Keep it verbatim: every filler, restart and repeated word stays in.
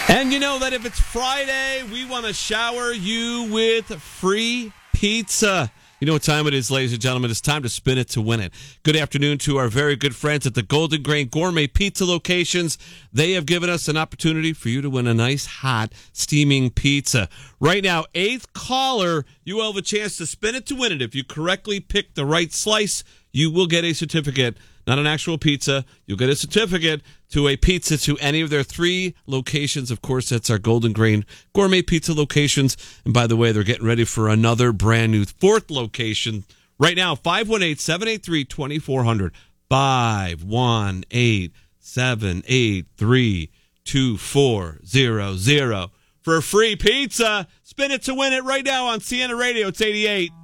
And you know that if it's Friday, we want to shower you with free pizza. You know what time it is, ladies and gentlemen. It's time to spin it to win it. Good afternoon to our very good friends at the Golden Grain Gourmet Pizza locations. They have given us an opportunity for you to win a nice, hot, steaming pizza. Right now, eighth caller, you will have a chance to spin it to win it. If you correctly pick the right slice, you will get a certificate. Not an actual pizza. You'll get a certificate to a pizza to any of their three locations. Of course, that's our Golden Grain Gourmet Pizza locations. And by the way, they're getting ready for another brand new fourth location. Right now, five one eight, seven eight three, two four zero zero. five one eight, seven eight three, two four zero zero. For a free pizza, spin it to win it right now on Sienna Radio. It's eighty-eight.